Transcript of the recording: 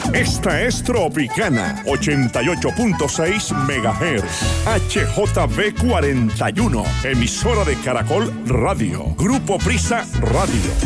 Esta es Tropicana 88.6 MHz. HJB 41, emisora de Caracol Radio. Grupo Prisa Radio.